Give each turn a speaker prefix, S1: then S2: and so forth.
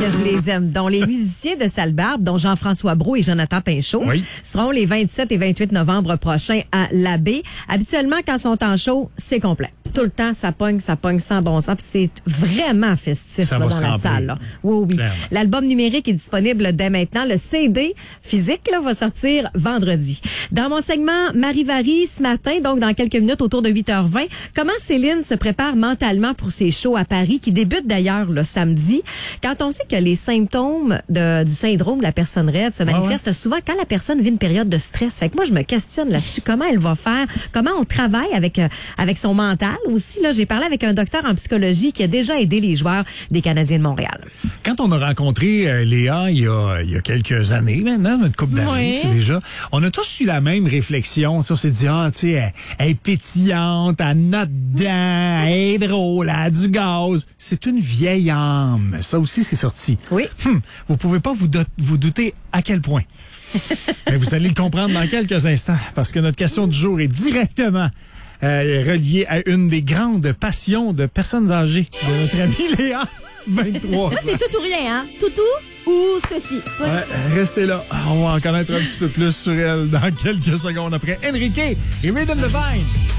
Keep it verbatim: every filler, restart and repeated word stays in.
S1: que je les aime. Dont les musiciens de Salle-Barbe, dont Jean-François Brault et Jonathan Pinchot,
S2: oui.
S1: seront les vingt-sept et vingt-huit novembre prochains à l'Abbé. Habituellement, quand ils sont en show, c'est complet. Tout le temps, ça pogne, ça pogne sans bon sens. Puis c'est vraiment festif
S2: ça
S1: là,
S2: va
S1: dans
S2: se
S1: la
S2: remplir.
S1: salle. Là. Oui, oui.
S2: Clairement.
S1: L'album numérique est disponible dès maintenant. Le C D physique là, va sortir vendredi. Dans mon segment Marie-Varie ce matin, donc dans quelques minutes autour de huit heures vingt, comment Céline se prépare mentalement pour ses shows à Paris, qui débutent d'ailleurs le samedi, quand on sait que les symptômes de, du syndrome de la personne raide se manifestent
S2: ouais.
S1: souvent quand la personne vit une période de stress. Fait que moi, je me questionne là-dessus. Comment elle va faire? Comment on travaille avec, euh, avec son mental aussi? Là, j'ai parlé avec un docteur en psychologie qui a déjà aidé les joueurs des Canadiens de Montréal.
S2: Quand on a rencontré euh, Léa il y, a, il y a quelques années, maintenant, notre couple d'années,
S1: Oui.
S2: tu sais, déjà, on a tous eu la même réflexion. On s'est dit, ah, tu sais, elle, elle est pétillante, elle note dedans, elle est drôle, elle a du gaz. C'est une vieille âme. Ça aussi, c'est sorti.
S1: Oui.
S2: Hum, vous pouvez pas vous, do- vous douter à quel point. Mais vous allez le comprendre dans quelques instants, parce que notre question du jour est directement euh, reliée à une des grandes passions de personnes âgées de notre amie Léa, vingt-trois
S3: Là,
S2: ans.
S3: c'est tout ou rien, hein? Toutou ou ceci. Soit-
S2: Ouais, restez là. On va en connaître un petit peu plus sur elle dans quelques secondes après Enrique et Rhythm Divine.